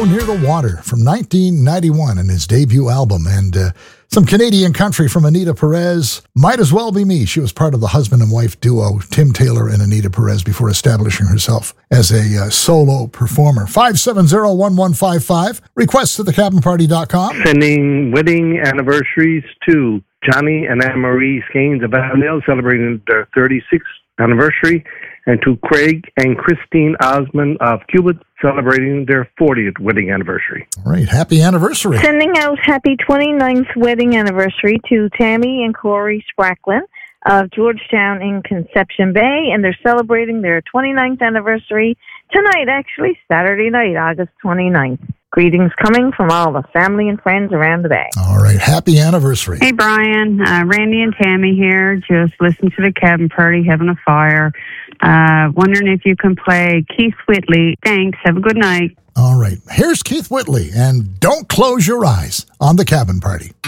So Near the Water from 1991 and his debut album, and some Canadian country from Anita Perez. Might As Well Be Me. She was part of the husband and wife duo, Tim Taylor and Anita Perez, before establishing herself as a solo performer. 570-1155. Requests at thecabinparty.com. Sending wedding anniversaries to Johnny and Anne-Marie Skeins of Avondale, celebrating their 36th anniversary, and to Craig and Christine Osmond of Cuba, celebrating their 40th wedding anniversary. All right, happy anniversary. Sending out happy 29th wedding anniversary to Tammy and Corey Spracklin of Georgetown in Conception Bay, and they're celebrating their 29th anniversary tonight, actually, Saturday night, August 29th. Greetings coming from all the family and friends around the bay. All right, happy anniversary. Hey, Brian. Randy and Tammy here. Just listen to the cabin party, having a fire. Wondering if you can play Keith Whitley. Thanks. Have a good night. All right, here's Keith Whitley, and Don't Close Your Eyes on the Cabin Party.